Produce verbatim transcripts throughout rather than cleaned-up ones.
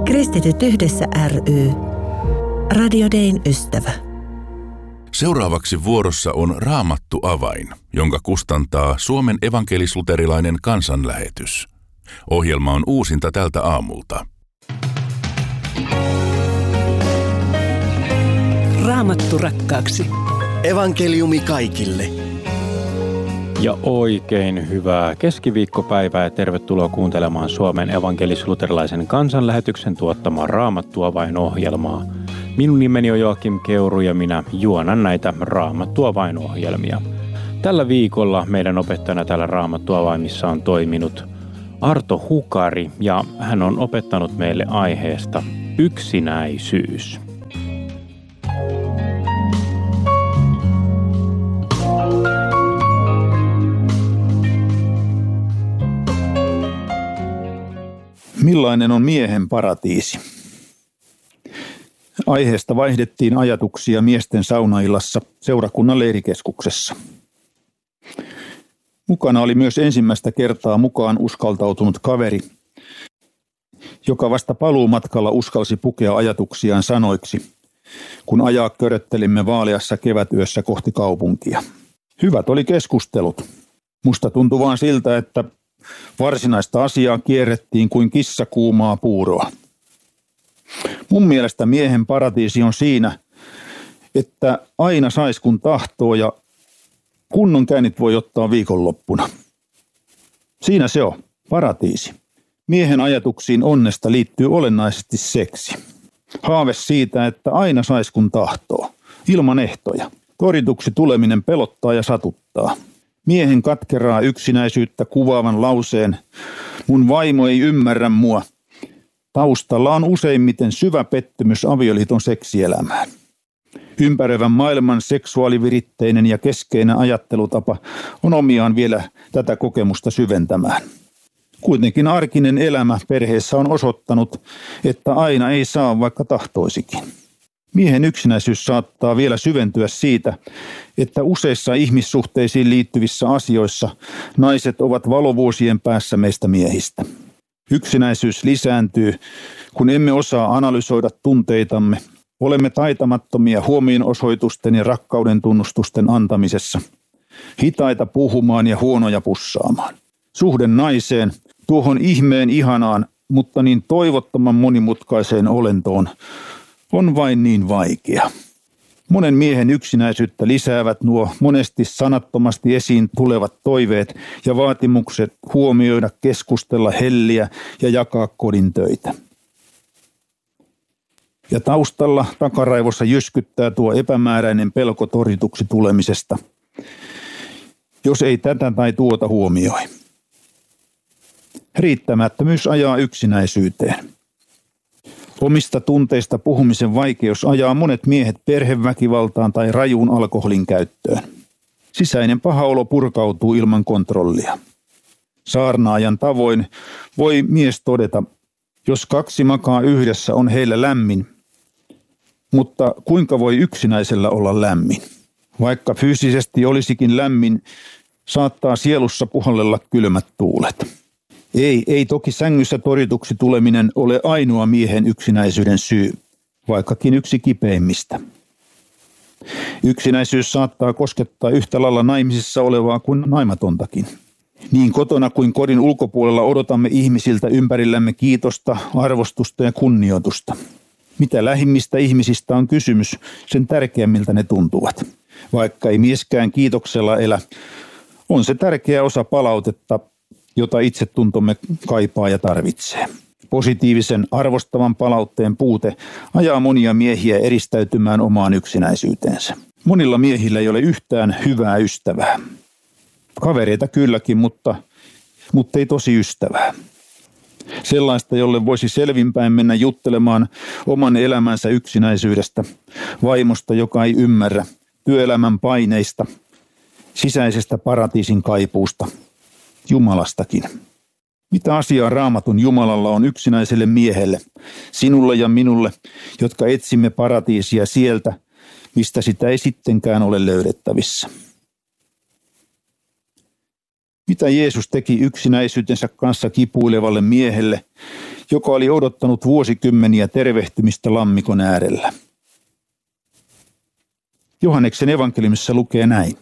Kristityt yhdessä ry. Radio Dayn ystävä. Seuraavaksi vuorossa on Raamattu avain, jonka kustantaa Suomen evankelis-luterilainen kansanlähetys. Ohjelma on uusinta tältä aamulta. Raamattu rakkaaksi. Evankeliumi kaikille. Ja oikein hyvää keskiviikkopäivää ja tervetuloa kuuntelemaan Suomen evankelis-luterilaisen kansanlähetyksen tuottamaa Raamattua vain ohjelmaa. Minun nimeni on Joakim Keuru ja minä juonan näitä Raamattua vain ohjelmia. Tällä viikolla meidän opettajana täällä Raamattua vaimissa on toiminut Arto Hukari ja hän on opettanut meille aiheesta yksinäisyys. Millainen on miehen paratiisi? Aiheesta vaihdettiin ajatuksia miesten saunaillassa seurakunnan leirikeskuksessa. Mukana oli myös ensimmäistä kertaa mukaan uskaltautunut kaveri, joka vasta paluumatkalla uskalsi pukea ajatuksiaan sanoiksi, kun ajaa köröttelimme vaaleassa kevätyössä kohti kaupunkia. Hyvät oli keskustelut. Musta tuntui vaan siltä, että varsinaista asiaa kierrettiin kuin kissa kuumaa puuroa. Mun mielestä miehen paratiisi on siinä, että aina sais kun tahtoo ja kunnon käynnit voi ottaa viikonloppuna. Siinä se on, paratiisi. Miehen ajatuksiin onnesta liittyy olennaisesti seksi. Haave siitä, että aina sais kun tahtoo, ilman ehtoja. Torituksi tuleminen pelottaa ja satuttaa. Miehen katkeraa yksinäisyyttä kuvaavan lauseen, mun vaimo ei ymmärrä mua, taustalla on useimmiten syvä pettymys avioliiton seksielämään. Ympäröivän maailman seksuaaliviritteinen ja keskeinen ajattelutapa on omiaan vielä tätä kokemusta syventämään. Kuitenkin arkinen elämä perheessä on osoittanut, että aina ei saa vaikka tahtoisikin. Miehen yksinäisyys saattaa vielä syventyä siitä, että useissa ihmissuhteisiin liittyvissä asioissa naiset ovat valovuosien päässä meistä miehistä. Yksinäisyys lisääntyy, kun emme osaa analysoida tunteitamme, olemme taitamattomia huomionosoitusten ja rakkauden tunnustusten antamisessa, hitaita puhumaan ja huonoja pussaamaan. Suhde naiseen, tuohon ihmeen ihanaan, mutta niin toivottoman monimutkaiseen olentoon, on vain niin vaikea. Monen miehen yksinäisyyttä lisäävät nuo monesti sanattomasti esiin tulevat toiveet ja vaatimukset huomioida, keskustella, helliä ja jakaa kodin töitä. Ja taustalla takaraivossa jyskyttää tuo epämääräinen pelko torjutuksi tulemisesta, jos ei tätä tai tuota huomioi. Riittämättömyys ajaa yksinäisyyteen. Omista tunteista puhumisen vaikeus ajaa monet miehet perheväkivaltaan tai rajuun alkoholin käyttöön. Sisäinen paha olo purkautuu ilman kontrollia. Saarnaajan tavoin voi mies todeta, jos kaksi makaa yhdessä on heillä lämmin, mutta kuinka voi yksinäisellä olla lämmin? Vaikka fyysisesti olisikin lämmin, saattaa sielussa puhallella kylmät tuulet. Ei, ei toki sängyssä torituksi tuleminen ole ainoa miehen yksinäisyyden syy, vaikkakin yksi kipeimmistä. Yksinäisyys saattaa koskettaa yhtä lailla naimisissa olevaa kuin naimatontakin. Niin kotona kuin kodin ulkopuolella odotamme ihmisiltä ympärillämme kiitosta, arvostusta ja kunnioitusta. Mitä lähimmistä ihmisistä on kysymys, sen tärkeämmiltä ne tuntuvat. Vaikka ei mieskään kiitoksella elä, on se tärkeä osa palautetta, jota itsetuntomme kaipaa ja tarvitsee. Positiivisen arvostavan palautteen puute ajaa monia miehiä eristäytymään omaan yksinäisyyteensä. Monilla miehillä ei ole yhtään hyvää ystävää. Kavereita kylläkin, mutta, mutta ei tosi ystävää. Sellaista, jolle voisi selvinpäin mennä juttelemaan oman elämänsä yksinäisyydestä, vaimosta, joka ei ymmärrä, työelämän paineista, sisäisestä paratiisin kaipuusta, Jumalastakin. Mitä asiaa Raamatun Jumalalla on yksinäiselle miehelle, sinulle ja minulle, jotka etsimme paratiisia sieltä, mistä sitä ei sittenkään ole löydettävissä? Mitä Jeesus teki yksinäisyytensä kanssa kipuilevalle miehelle, joka oli odottanut vuosikymmeniä tervehtymistä lammikon äärellä. Johanneksen evankeliumissa lukee näin.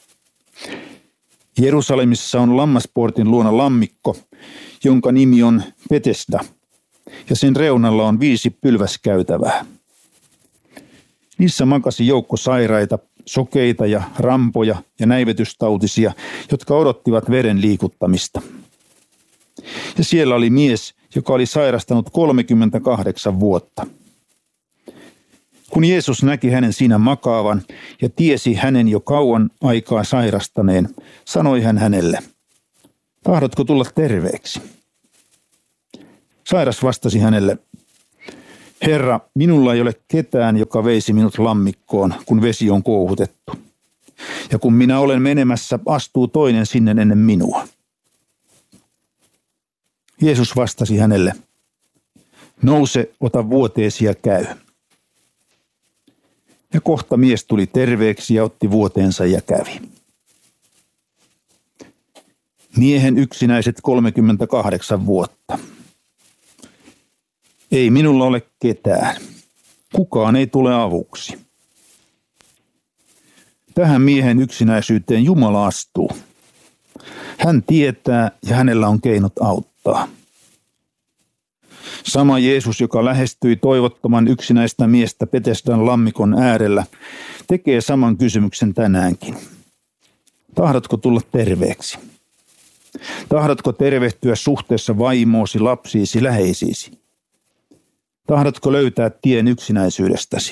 Jerusalemissa on lammasportin luona lammikko, jonka nimi on Betesda, ja sen reunalla on viisi pylväskäytävää. Niissä makasi joukko sairaita, sokeita ja rampoja ja näivetystautisia, jotka odottivat veren liikuttamista. Ja siellä oli mies, joka oli sairastanut kolmekymmentäkahdeksan vuotta. Kun Jeesus näki hänen siinä makaavan ja tiesi hänen jo kauan aikaa sairastaneen, sanoi hän hänelle, tahdotko tulla terveeksi? Sairas vastasi hänelle, Herra, minulla ei ole ketään, joka veisi minut lammikkoon, kun vesi on kouhutettu. Ja kun minä olen menemässä, astuu toinen sinne ennen minua. Jeesus vastasi hänelle, nouse, ota vuoteesi ja käy. Ja kohta mies tuli terveeksi ja otti vuoteensa ja kävi. Miehen yksinäiset kolmekymmentäkahdeksan vuotta. Ei minulla ole ketään. Kukaan ei tule avuksi. Tähän miehen yksinäisyyteen Jumala astuu. Hän tietää ja hänellä on keinot auttaa. Sama Jeesus, joka lähestyi toivottoman yksinäistä miestä Betesdan lammikon äärellä, tekee saman kysymyksen tänäänkin. Tahdotko tulla terveeksi? Tahdotko tervehtyä suhteessa vaimoosi, lapsiisi, läheisiisi? Tahdotko löytää tien yksinäisyydestäsi?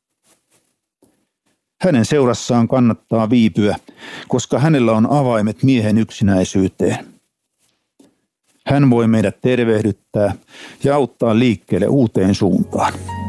Hänen seurassaan kannattaa viipyä, koska hänellä on avaimet miehen yksinäisyyteen. Hän voi meidät tervehdyttää ja auttaa liikkeelle uuteen suuntaan.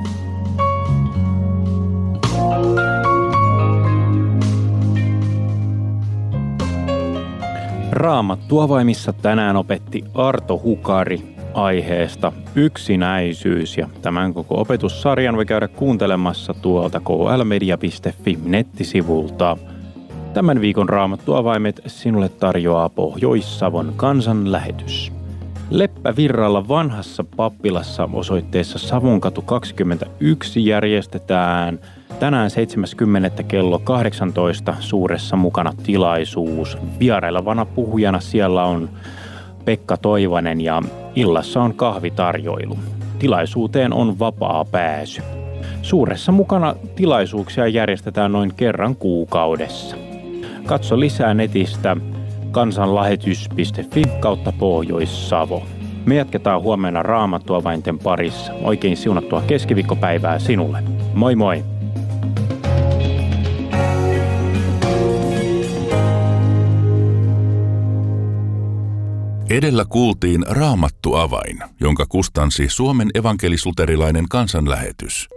Raamattuavaimissa tänään opetti Arto Hukari aiheesta yksinäisyys, ja tämän koko opetussarjan voi käydä kuuntelemassa tuolta k l media piste f i nettisivulta. Tämän viikon Raamattuavaimet sinulle tarjoaa Pohjois-Savon kansanlähetys. Leppävirralla vanhassa pappilassa osoitteessa Savunkatu kaksikymmentäyksi järjestetään tänään seitsemäs kymmenettä kello kahdeksantoista suuressa mukana tilaisuus. Vierailevana puhujana siellä on Pekka Toivanen ja illassa on kahvitarjoilu. Tilaisuuteen on vapaa pääsy. Suuressa mukana tilaisuuksia järjestetään noin kerran kuukaudessa. Katso lisää netistä kansanlähetys piste f i kautta Pohjois-Savo. Me jatketaan huomenna Raamattuavainten parissa. Oikein siunattua keskiviikkopäivää sinulle. Moi moi! Edellä kuultiin Raamattuavain, jonka kustansi Suomen evankelis-luterilainen kansanlähetys.